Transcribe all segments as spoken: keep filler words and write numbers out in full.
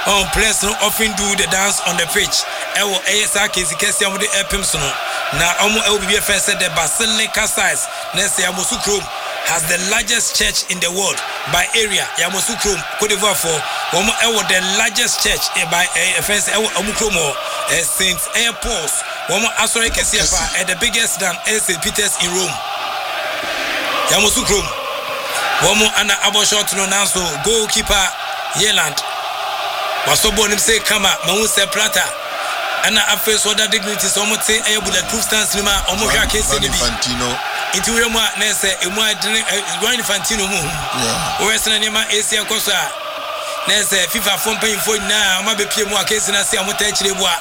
on players no often do the dance on the pitch. Ewo esa kesi kesi amu de epimso no. Na omo ewo bibi efe said the Basilica size. Nese Yamoussoukro Chrome has the largest church in the world by area. Yamoussoukro Chrome Cote d'Ivoire for omo ewo the largest church by offense ewo omo Chrome Saint Paul's. Omo asori kesi efa at the biggest than Saint Peter's in Rome. Yamoussoukro Chrome. Omo ana abo shot no nanso goalkeeper Yeland. Wasobo nim say kama mahu se plata. Ana afes other dignity so mo say e bulletproof stance nima omo hwa kesi ni bi. Inti we mo na say emu adene Gianni Infantino mu. Yeah. O wesena nima esi akoso a na say FIFA fo mpanyfo na ma be pie mu akesi na say amota akire bu a.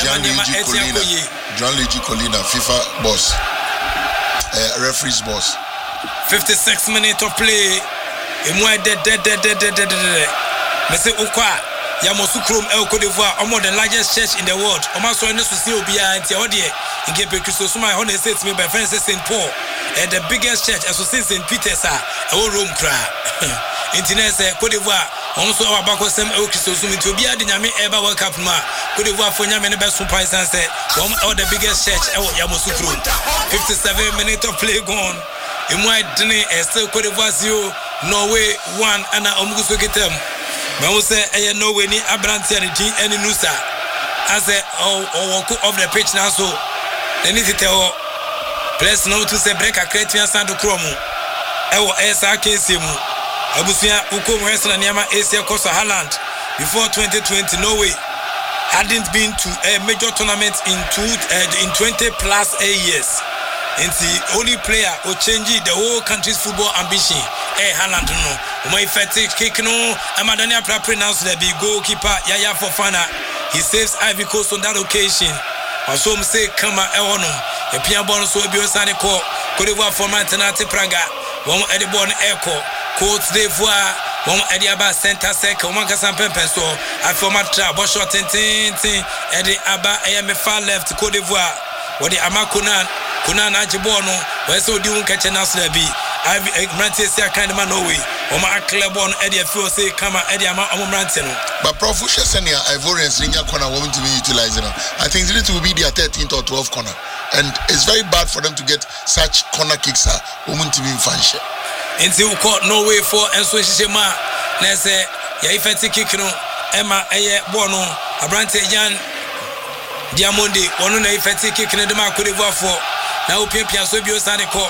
Gianluigi Collina FIFA boss. Uh, referee's boss. fifty-six minutes of play. Emu de de de de de de de. Me say ukwa Yamoussoukro Chrome El Cote d'Ivoire, almost the largest church in the world. Almost so to see Obia and Tiaodie. In Cape Christos, my honor says me by Francis Saint Paul. And the biggest church, as we say Saint Peter's, a Rome cry. Internet Cote d'Ivoire, also our back was some El Christos to be a dynamic ever World Cup. Cote d'Ivoire for Yaman best surprise and say, one of the biggest church, Yamoussoukro Chrome. fifty-seven minutes of play gone. In my dinner, still Cote d'Ivoire zero, Norway one, and Omuguso Kitem. I say, I know we need Abranti and any Nusa. I say, oh, oh, off the pitch now, so they need to tell players now to say break a crate and Santo Chromo. Ewo S R K C mu. Abusia Uko Western and Yama Asia Costa Holland before twenty twenty. Norway hadn't been to a major tournament in two uh, in twenty plus eight years. And the only player who changed the whole country's football ambition. Eh, Holland no. My fatigue kick no. Amadania pronounced the big goalkeeper Yaya Fofana. He saves Ivory Coast on that occasion. Also, say Kama Ewono. The Pia Bon so be on Sunday call. Cote d'Ivoire for Mantenate Praga. One at the Bon Echo. Cote d'Ivoire. One at the Abba Center Sec. One Cassan Pempen so. I format trap. But short tin tin tin. At the Abba A M far left Cote d'Ivoire. What the Amakunan. Kunan Ajibono. Where so do you catch a national be? I've granted a kind of man away. Oma Clebon Eddie Fio say come at Eddie Amamantino. But Profusha Senia Ivorians in your corner want to be utilizing. I think it will be their thirteenth or twelfth corner. And it's very bad for them to get such corner kicks are woman to be in function. Until we caught no way for and so she ma let's say ya if I take no Emma Aye Bono Abrante Yan Diamondi one if I take in the mark could have for now Pia so be Sunday call.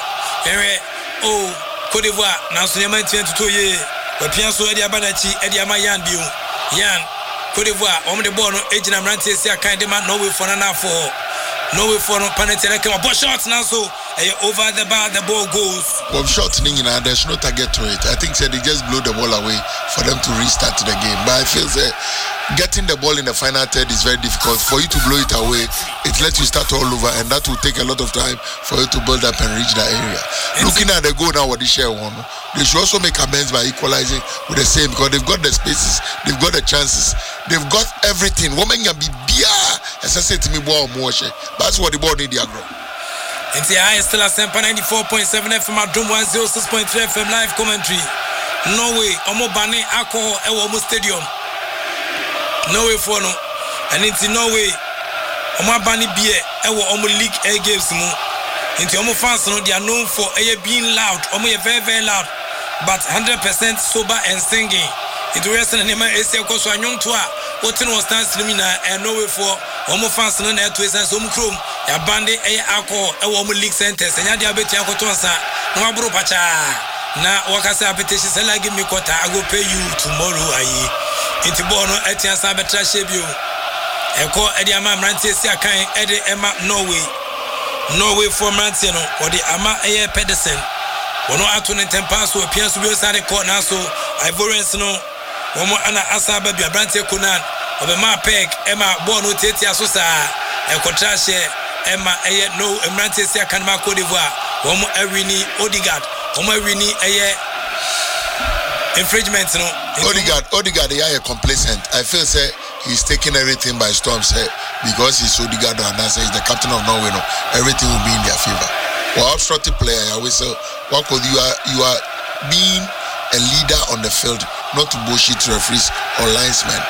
Oh, Cote d'Ivoire, now so you might twenty-two years. But Pianso Eddie Abanachi, Eddie Amayan Biu, Yan, Cote d'Ivoire, on the born, Agent Amrante, say, I can't demand no way for an hour for no way for no Panatella. But shots now so over the bar, the ball goes. Well, shots, Nina, there's no target to it. I think they just blow the ball away for them to restart the game. But I feel that getting the ball in the final third is very difficult. For you to blow it away, it lets you start all over, and that will take a lot of time for you to build up and reach that area. And looking at the goal now, what they share one, they should also make amends by equalizing with the same because they've got the spaces, they've got the chances, they've got everything. Woman can be beer, as I said to me, boy, that's what the ball need to grow. And the I still at Sempa ninety-four point seven F M at Drum one oh six point three F M live commentary. Norway, Omo Bane alcohol at Omo Stadium. Norway for no. And it's in Norway, Omo Bane beer at Omo League A games. Into Omo fans, no, they are known for being loud. Omo very, very loud, but one hundred percent sober and singing. Into Western and Nema Asia Koso and Young Tua. What was dancing and Norway for Omo fans, no, net to his and some chrome. Ya bande e alcohol e wo mu league centers enya dia beti akotonsa na wabro pacha na wakasa petition say like give me quarter I go pay you tomorrow ayi inti bono etiasa betra shebio e ko e dia ma mrantie si akan e de ema Norway Norway for mrantie no o de ama e Pedersen wono ato ne tempa so pianso bi osare ko na so Ivorians no wo mo ana asaba bi abrantie kunan obema peg ema bono tetia so sa e kotra she Emma Aye no Emrante Sia Kanma Cote d'Ivoire. Womo Ewini Odegaard. Womo Ewini Aye infringement no. Odegaard Odegaard is complacent. I feel say he's taking everything by storm say because he's Odegaard and he's the captain of Norway no. Everything will be in their favor. Well, obstructive player I always say what could you are you are being a leader on the field, not to bullshit referees or linesmen.